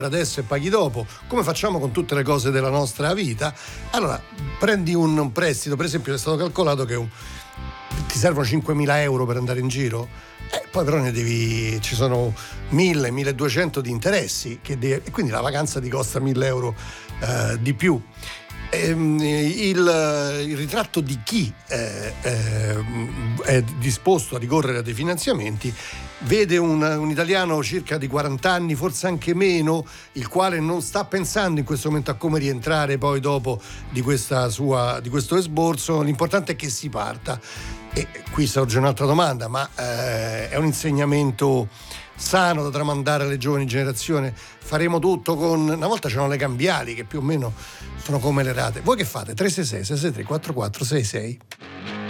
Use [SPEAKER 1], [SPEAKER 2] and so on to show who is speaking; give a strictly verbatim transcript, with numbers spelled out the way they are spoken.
[SPEAKER 1] adesso e paghi dopo, come facciamo con tutte le cose della nostra vita. Allora prendi un prestito, per esempio è stato calcolato che un, ti servono cinquemila euro per andare in giro, eh, poi però ne devi, ci sono mille, milleduecento di interessi che devi, e quindi la vacanza ti costa mille euro eh, di più. Il, il ritratto di chi eh, eh, è disposto a ricorrere a dei finanziamenti vede un, un italiano circa di quaranta anni, forse anche meno, il quale non sta pensando in questo momento a come rientrare poi dopo di questa sua, di questo esborso. L'importante è che si parta. E qui sorge un'altra domanda, ma eh, è un insegnamento sano da tramandare alle giovani generazioni? Faremo tutto con... Una volta c'erano le cambiali che più o meno sono come le rate. Voi che fate? tre sei sei sei sei tre quattro quattro sei sei